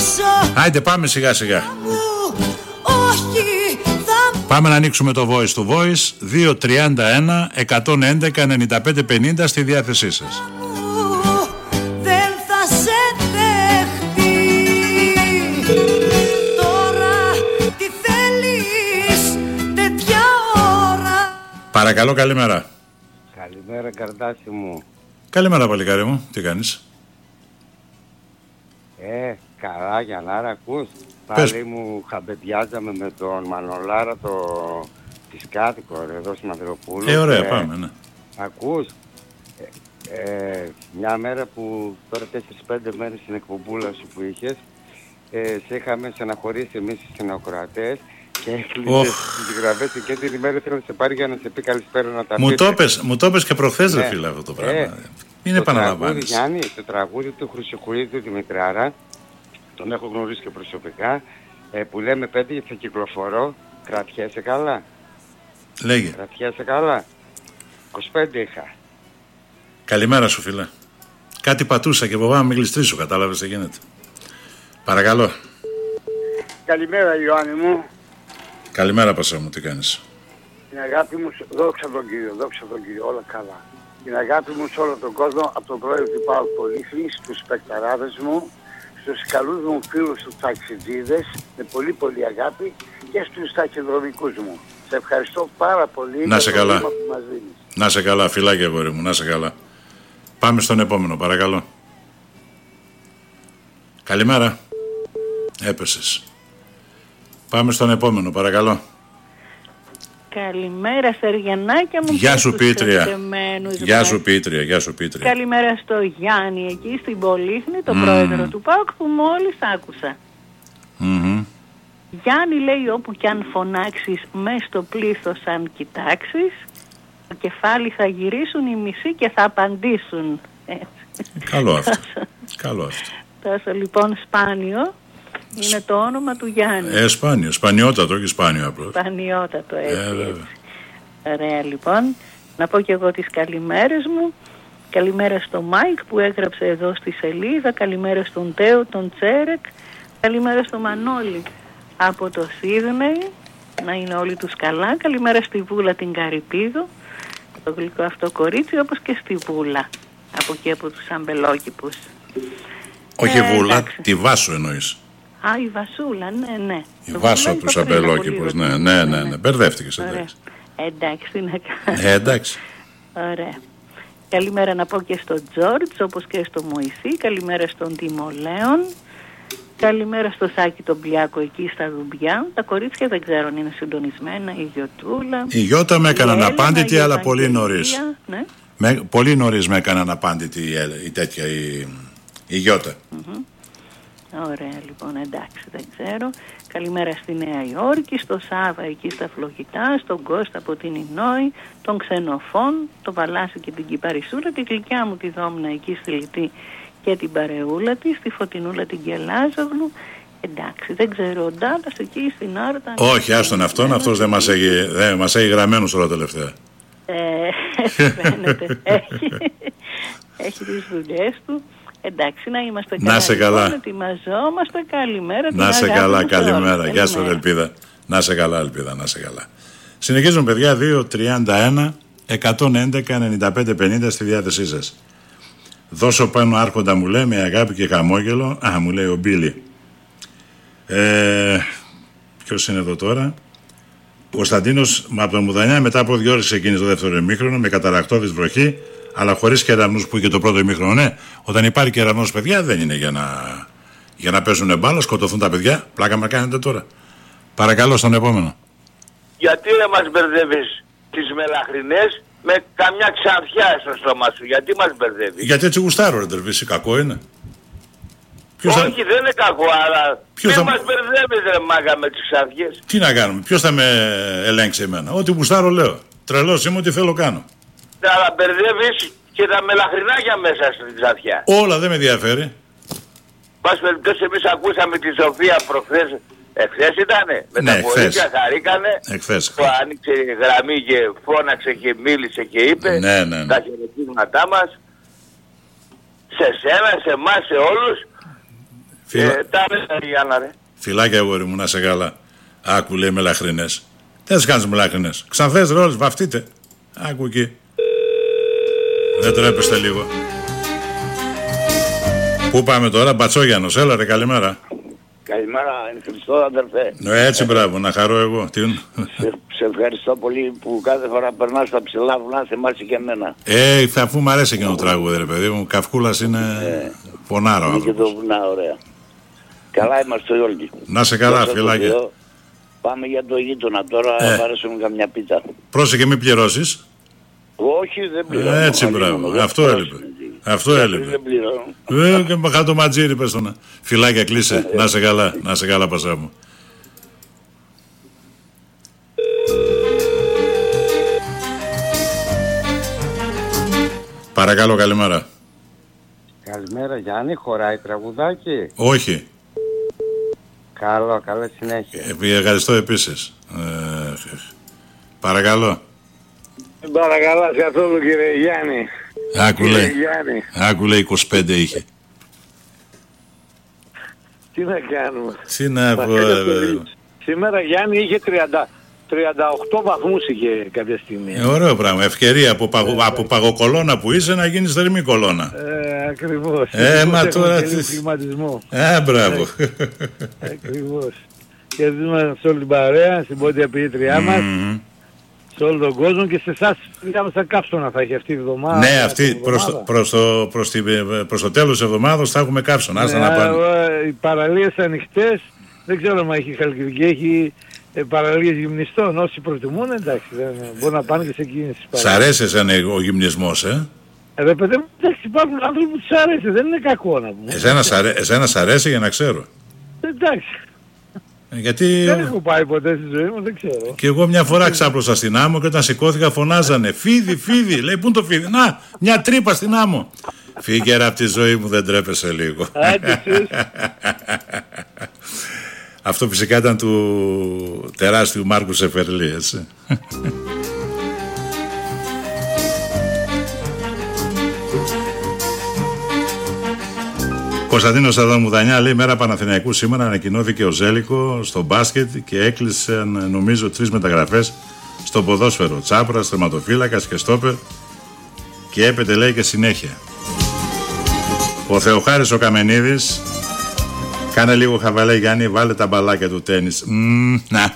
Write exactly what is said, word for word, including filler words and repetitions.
Άιντε πάμε σιγά σιγά. Πάμε να ανοίξουμε το voice to voice. Δύο τριάντα ένα εκατόν έντεκα ενενήντα πέντε πενήντα στη διάθεσή σας. Δεν θα σε δεχτεί. Τώρα τι θέλεις τέτοια ώρα? Παρακαλώ, καλημέρα. Καλημέρα, Καρδάση μου. Καλημέρα, παλικάρι μου. Τι κάνεις? Ε, καλά, Γιαννάρα, ακούς? Πες. Πάλι μου χαμπεδιάζαμε με τον Μανολάρα το... της Κάτοικο, εδώ στην Ανδροπούλου. Ε, ωραία, και... πάμε, ναι. Ακούς? Ε, ε, μια μέρα που τώρα τέσσερις πέντε μέρες στην εκπομπούλα σου που είχες, ε, σε είχαμε στεναχωρήσει εμείς οι στενοκροατές και έκλεισες τις γραμμές και την ημέρα θέλω να σε πάρει για να σε πει καλησπέρα να τα πεις. Μου το πες, μου το πες και προχθές, ναι. ρε φίλε, αυτό το πράγμα. Ε, Είναι επαναλαμβάνεις. Το τραγούδι, Γιάννη, το τραγούδι του Χρυσοκουρίδη του Δημητράρα, τον έχω γνωρίσει και προσωπικά, ε, που λέμε πέντε θα κυκλοφορώ, κρατιέσαι καλά. Λέγε. Κρατιέσαι καλά. είκοσι πέντε είχα. Καλημέρα σου, φίλε. Κάτι πατούσα και φοβάμαι μην γλιστρήσω, κατάλαβες τι γίνεται. Παρακαλώ. Καλημέρα, Ιωάννη μου. Καλημέρα, Πασέ μου, τι κάνεις? Την αγάπη μου, δόξα τον Κύριο, δόξα τον Κύριο, όλα καλά. Την αγάπη μου σε όλο τον κόσμο, από τον πρόεδρο του Πάου Πολύχνη, στους παικταράδες μου, στους καλούς μου φίλους τους ταξιτζίδες, με πολύ πολύ αγάπη, και στους ταχυδρομικούς μου. Σε ευχαριστώ πάρα πολύ. Να σε καλά. Που μας δίνεις. Να σε καλά, φιλάκια, αγόρι μου, να σε καλά. Πάμε στον επόμενο, παρακαλώ. Καλημέρα. Έπεσες. Πάμε στον επόμενο, παρακαλώ. Καλημέρα, Σεργιανάκια μου. Γεια σου, Πίτρια. Γεια μας. σου, Πίτρια, γεια σου, Πίτρια. Καλημέρα στο Γιάννη εκεί στην Πολύχνη, τον Mm. πρόεδρο του ΠΑΟΚ που μόλις άκουσα. Mm-hmm. Γιάννη, λέει, όπου κι αν φωνάξεις μες στο πλήθος αν κοιτάξεις, το κεφάλι θα γυρίσουν οι μισοί και θα απαντήσουν. Έτσι. Καλό αυτό. Καλό αυτό. Τόσο λοιπόν σπάνιο είναι το όνομα του Γιάννη. Ε, σπάνιο, σπανιότατο και σπάνιο απλώς. Σπανιότατο, έτσι, Ε, βέβαια. έτσι. Ωραία, λοιπόν. Να πω και εγώ τις καλημέρες μου. Καλημέρα στο Μάικ που έγραψε εδώ στη σελίδα. Καλημέρα στον Τέο, τον Τσέρεκ. Καλημέρα στο Μανώλη από το Σίδνεϊ. Να είναι όλοι τους καλά. Καλημέρα στη Βούλα την Καρυπίδου, το γλυκό αυτό κορίτσι, όπως και στη Βούλα από εκεί από τους αμπελόκηπους. Όχι Ε, Βούλα, εντάξει. τη Βάσο εννοείς. Α, η Βασούλα, ναι, ναι. Η Το Βάσο Βούλα από τους είπα πριν από αμπελόκηπους, λίγο. ναι, ναι, ναι, ναι. Μπερδεύτηκες, Ωραία. εντάξει. Εντάξει, τι να κάνω. Ε, εντάξει. Ωραία. Καλημέρα να πω και στον Τζόρτζ, όπως και στο Μωυσή. Καλημέρα στον Τιμολέον. Καλημέρα στο Σάκη τον Πλιάκο εκεί στα Δουμπιά. Τα κορίτσια δεν ξέρω αν είναι συντονισμένα. Η Γιωτούλα. Η Γιώτα με έκαναν Έλενα, απάντητη, η αλλά πολύ Ευαγγελία, νωρίς. Ναι. Με, πολύ νωρίς με έκαναν απάντητη η, η τέτοια, η, η Γιώτα. Mm-hmm. Ωραία, λοιπόν, εντάξει, δεν ξέρω. Καλημέρα στη Νέα Υόρκη, στο Σάβα εκεί στα Φλογητά, στον Κώστα από την Ινόη, τον Ξενοφών, τον Παλάσι και την Κυπαρισούρα, τη γλυκιά μου τη Δόμνα εκεί στη Λιτή και την παρεούλα της, τη Φωτεινούλα την Κελάζογλου. Εντάξει, δεν ξέρω, ο Ντάλλας εκεί στην Άρτα. Όχι, άστον αυτόν, αυτός δεν μας έχει, δεν μας έχει γραμμένους όλα τελευταία. Ε, φαίνεται, έχει, έχει τις δουλειές του. Εντάξει, να είμαστε καλά. Να σε καλά. Λοιπόν, ετοιμαζόμαστε, καλημέρα. Να σε καλά, καλημέρα. Γεια σου, Ελπίδα. Να σε καλά, Ελπίδα, να σε καλά. Συνεχίζουμε, παιδιά, δύο τριάντα ένα εκατόν έντεκα ενενήντα πέντε πενήντα στη διάθεσή σας. Δώσω πάνω άρχοντα, μου λέει, με αγάπη και χαμόγελο. Α, μου λέει ο Μπίλι. Ε, ποιος είναι εδώ τώρα? Ο Κωνσταντίνος από τον Μουδανιά, μετά από δύο ώρες ξεκίνησε το δεύτερο ημίχρονο με καταρακτώδης βροχή, αλλά χωρίς κεραυνούς που είχε το πρώτο ημίχρονο. Ναι, όταν υπάρχει κεραυνός, παιδιά, δεν είναι για να, για να παίζουν μπάλα, σκοτωθούν τα παιδιά. Πλάκα με κάνετε τώρα. Παρακαλώ, στον επόμενο. Γιατί δεν μας μπερδεύεις τις μελαχρινές με καμιά ξανθιά στο στόμα σου? Γιατί μας μπερδεύεις? Γιατί έτσι γουστάρω, ρε τερβίση, κακό είναι. Ποιος Όχι, θα... δεν είναι κακό, αλλά Ποιος δεν θα... μας μπερδεύεις, ρε μάγκα, με τις ξανθιές. Τι να κάνουμε, ποιος θα με ελέγξει εμένα? Ό,τι γουστάρω λέω. Τρελός είμαι, ό,τι θέλω κάνω. Αλλά μπερδεύεις και τα μελαχρινάκια μέσα στην ξανθιά. Όλα δεν με ενδιαφέρει. Πας περιπτώσει, εμείς ακούσαμε τη Σοφία προχθές. Εχθές ήτανε, με Ναι, τα κορίτσια χαρήκανε. Εχθές. Που άνοιξε η γραμμή και φώναξε και μίλησε και είπε ναι, ναι, ναι. τα χαιρετίσματά μας σε σένα, σε εμάς, σε όλους. Φιλα... Ε, τα ρε Γιάννα ρε. Φιλάκια αγόρι μου, να σε καλά. Άκου λέει μελαχρινές. Τι θα κάνεις μελαχρινές? Ξανθές ρε όλες, βαφτείτε. Άκου εκεί. Δεν τρέπεστε λίγο. Πού πάμε τώρα? Μπατσόγιανος, έλα ρε, καλημέρα. Καλημέρα, είναι Χριστό αδερφέ. Ναι, έτσι μπράβο, να χαρώ εγώ. Τι... σε, σε ευχαριστώ πολύ που κάθε φορά περνάς τα ψηλά βουνά, θυμάσαι και εμένα. Ε, θα αφού μ' αρέσει εκείνο το τραγούδι ρε παιδί μου, Καυκούλας είναι ε, φωνάρο άνθρωπος. Και το βουνά, ωραία. Καλά είμαστε όλοι. Να σε καλά, φιλάκια. Πάμε για το γείτονα τώρα, ε. θα πάρεσουμε καμιά πίτα. Πρόσεχε μην πληρώσεις. Όχι, δεν πληρώνω. Έτσι μπράβο, αυτό έλειπε. Αυτό έλειπε. Ε, και με χάτο ματζίρι πες το να. Φιλάκια, κλείσε. Να σε καλά, να σε καλά πασά μου. Παρακαλώ, καλημέρα. Καλημέρα Γιάννη, χωράει τραγουδάκι? Όχι. Καλό, καλή συνέχεια. Ε, ευχαριστώ επίσης. Ε, παρακαλώ. Παρακαλώ σε καθόλου κύριε Γιάννη. Άκου λέει, άκου λέει είκοσι πέντε είχε. Τι να κάνουμε. Τι να πω, σήμερα Γιάννη είχε τριάντα, τριάντα οκτώ βαθμούς είχε κάποια στιγμή. Ε, ωραίο πράγμα. Ευκαιρία από, παγω, ε, από παγοκολώνα που είσαι να γίνεις θερμή κολώνα. Ε, ακριβώς. Ε, μα τώρα... κλιματισμό. Ε, μπράβο. Ε, ακριβώς. Και δούμε σε όλη την παρέα, στην πόντια ποιήτριά μας. Mm-hmm. Σε όλο τον κόσμο και σε εσάς πήγαμε στα καύσωνα θα έχει αυτή η εβδομάδα. Ναι, αυτή προς το, προς, το, προς, τη, προς το τέλος της εβδομάδας θα έχουμε καύσωνα. Ναι, να πάνε. Οι παραλίες ανοιχτές, δεν ξέρω αν έχει Χαλκιδική, έχει ε, παραλίες γυμνιστών. Όσοι προτιμούν, εντάξει, δεν, μπορούν να πάνε και σε εκείνες τις παραλίες. Σ' αρέσει εσένα ο γυμνισμός, ε? Ε, ρε παιδί μου, εντάξει, υπάρχουν άνθρωποι που τους αρέσει, δεν είναι κακό να πούμε. Εσένα, σ' αρέ, εσένα σ' αρέσει για να ξέρω. Εντάξει. Γιατί... Δεν έχω πάει ποτέ στη ζωή μου, δεν ξέρω. Και εγώ μια φορά ξάπλωσα στην άμμο και όταν σηκώθηκα φωνάζανε φίδι, φίδι. Λέει, πού είναι το φίδι? Να, μια τρύπα στην άμμο. Φύγε ρε από τη ζωή μου, δεν τρέπεσαι λίγο. Αυτό φυσικά ήταν του τεράστιου Μάρκου Σεφερλή, έτσι. Κωνσταντίνος Αδαμουδανιά λέει: μέρα Παναθηναϊκού σήμερα ανακοινώθηκε ο Ζέλικο στο μπάσκετ και έκλεισαν νομίζω τρεις μεταγραφές στο ποδόσφαιρο. Τσάπρας, τερματοφύλακας και στόπερ και έπεται λέει και συνέχεια. Ο Θεοχάρης ο Καμενίδης: κάνε λίγο χαβαλέ Γιάννη, βάλε τα μπαλάκια του τένις. Mm, να.